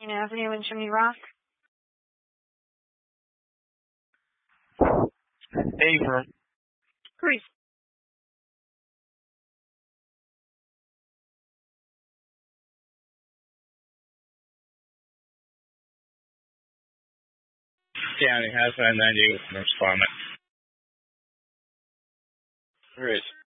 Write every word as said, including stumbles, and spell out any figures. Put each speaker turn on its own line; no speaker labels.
Union Avenue in Chimney Rock.
Ava.
Greece.
County, Hazmat ninety-eight, respondent.
Great.